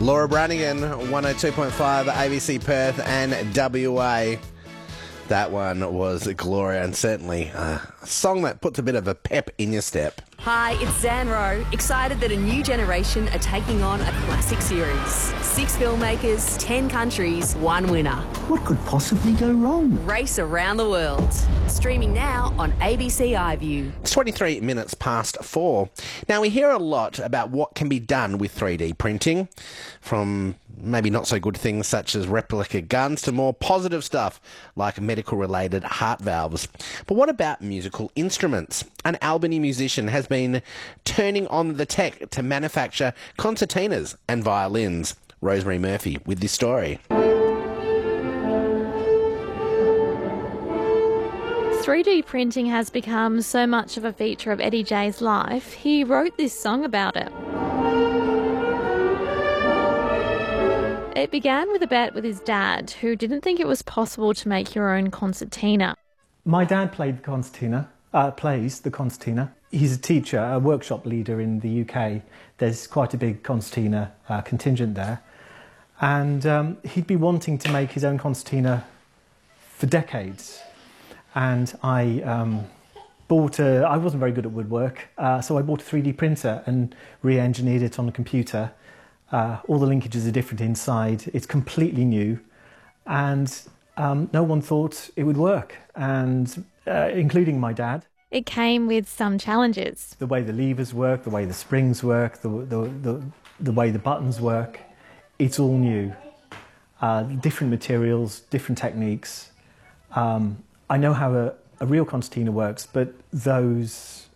Laura Branigan, 102.5 ABC Perth and WA. That one was Gloria, and certainly a song that puts a bit of a pep in your step. Hi, it's Zan Rowe, excited that a new generation are taking on a classic series. 6 filmmakers, 10 countries, 1 winner. What could possibly go wrong? Race around the world. Streaming now on ABC iView. It's 23 minutes past 4. Now, we hear a lot about what can be done with 3D printing, from maybe not so good things such as replica guns to more positive stuff like medical-related heart valves. But what about musical instruments? An Albany musician has been turning on the tech to manufacture concertinas and violins. Rosemary Murphy with this story. 3D printing has become so much of a feature of Eddie J's life, he wrote this song about it. It began with a bet with his dad, who didn't think it was possible to make your own concertina. My dad plays the concertina. He's a teacher, a workshop leader in the UK. There's quite a big concertina contingent there. And he'd be wanting to make his own concertina for decades. And I wasn't very good at woodwork, so I bought a 3D printer and re-engineered it on the computer. All the linkages are different inside. It's completely new, and no one thought it would work, and including my dad. It came with some challenges. The way the levers work, the way the springs work, the way the buttons work, it's all new. Different materials, different techniques. I know how a real concertina works, but those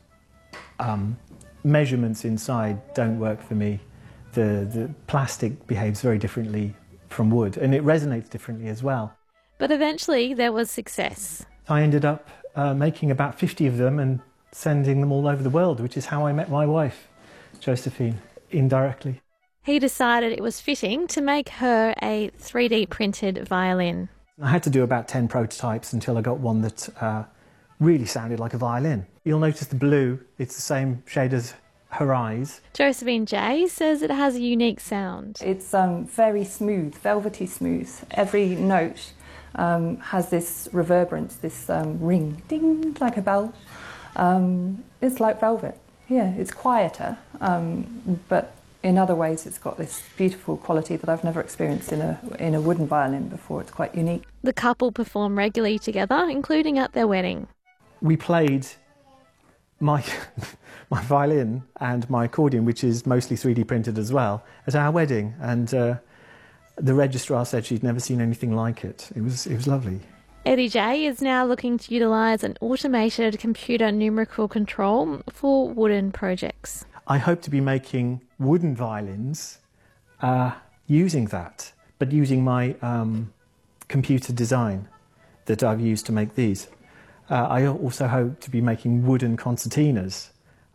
measurements inside don't work for me. The plastic behaves very differently from wood, and it resonates differently as well. But eventually there was success. I ended up making about 50 of them and sending them all over the world, which is how I met my wife, Josephine, indirectly. He decided it was fitting to make her a 3D printed violin. I had to do about 10 prototypes until I got one that really sounded like a violin. You'll notice the blue, it's the same shade as her eyes. Josephine J says it has a unique sound. It's very smooth, velvety smooth. Every note has this reverberance, this ring, ding, like a bell. It's like velvet. Yeah, it's quieter, but in other ways it's got this beautiful quality that I've never experienced in a wooden violin before. It's quite unique. The couple perform regularly together, including at their wedding. We played my violin and my accordion, which is mostly 3D printed as well, at our wedding, and the registrar said she'd never seen anything like it. It was lovely. Eddie J is now looking to utilise an automated computer numerical control for wooden projects. I hope to be making wooden violins using that, but using my computer design that I've used to make these. I also hope to be making wooden concertinas.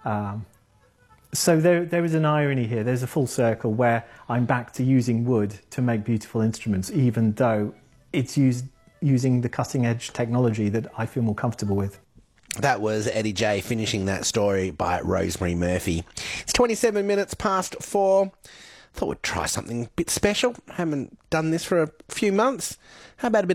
So there is an irony here. There's a full circle where I'm back to using wood to make beautiful instruments, even though it's using the cutting-edge technology that I feel more comfortable with. That was Eddie J finishing that story by Rosemary Murphy. It's 27 minutes past 4. Thought we'd try something a bit special. Haven't done this for a few months. How about a bit